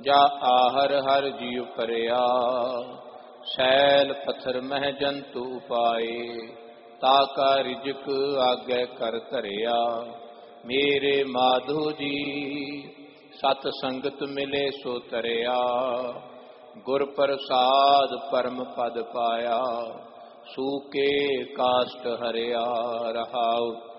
जा आहर हर जीव परिया। सैल पत्थर मह जंतु उपाए, ताका रिजक आगे कर धरिया। मेरे माधो जी सत संगत मिले सो तरिया। गुर प्रसाद परम पद पाया, सूके काष्ट हरिया। रहाउ।